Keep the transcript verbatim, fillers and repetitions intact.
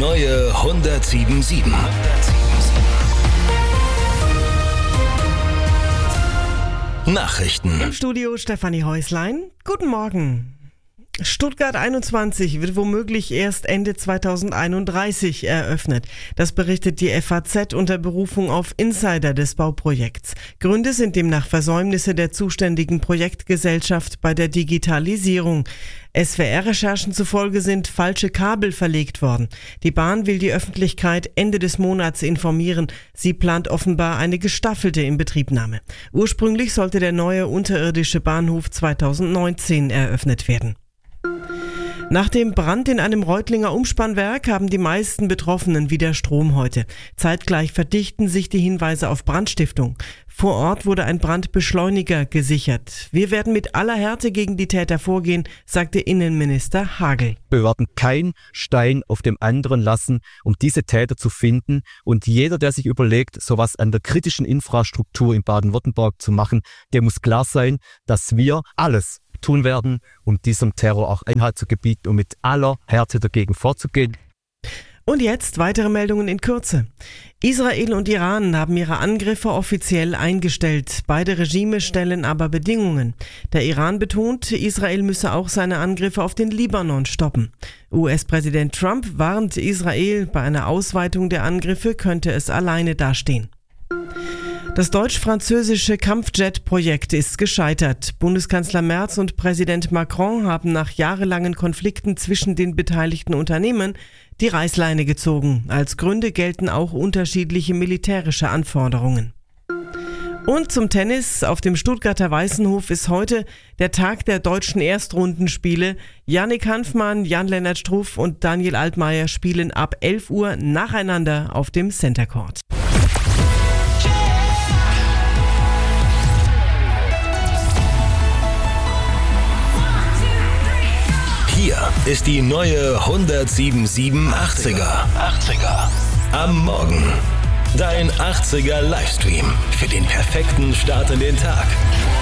neue hundertsieben sieben. Nachrichten. Im Studio Stefanie Häuslein. Guten Morgen. Stuttgart einundzwanzig wird womöglich erst Ende zweitausendeinunddreißig eröffnet. Das berichtet die F A Z unter Berufung auf Insider des Bauprojekts. Gründe sind demnach Versäumnisse der zuständigen Projektgesellschaft bei der Digitalisierung. S W R-Recherchen zufolge sind falsche Kabel verlegt worden. Die Bahn will die Öffentlichkeit Ende des Monats informieren. Sie plant offenbar eine gestaffelte Inbetriebnahme. Ursprünglich sollte der neue unterirdische Bahnhof zweitausendneunzehn eröffnet werden. Nach dem Brand in einem Reutlinger Umspannwerk haben die meisten Betroffenen wieder Strom heute. Zeitgleich verdichten sich die Hinweise auf Brandstiftung. Vor Ort wurde ein Brandbeschleuniger gesichert. Wir werden mit aller Härte gegen die Täter vorgehen, sagte Innenminister Hagel. Wir werden keinen Stein auf dem anderen lassen, um diese Täter zu finden. Und jeder, der sich überlegt, sowas an der kritischen Infrastruktur in Baden-Württemberg zu machen, der muss klar sein, dass wir alles tun werden, um diesem Terror auch Einhalt zu gebieten und mit aller Härte dagegen vorzugehen. Und jetzt weitere Meldungen in Kürze. Israel und Iran haben ihre Angriffe offiziell eingestellt. Beide Regime stellen aber Bedingungen. Der Iran betont, Israel müsse auch seine Angriffe auf den Libanon stoppen. U S-Präsident Trump warnt Israel, bei einer Ausweitung der Angriffe könnte es alleine dastehen. Das deutsch-französische Kampfjet-Projekt ist gescheitert. Bundeskanzler Merz und Präsident Macron haben nach jahrelangen Konflikten zwischen den beteiligten Unternehmen die Reißleine gezogen. Als Gründe gelten auch unterschiedliche militärische Anforderungen. Und zum Tennis. Auf dem Stuttgarter Weißenhof ist heute der Tag der deutschen Erstrundenspiele. Yannick Hanfmann, Jan-Lennart Struff und Daniel Altmaier spielen ab elf Uhr nacheinander auf dem Center Court. Hier ist die neue hundertsieben achtziger. Am Morgen. Dein achtziger Livestream für den perfekten Start in den Tag.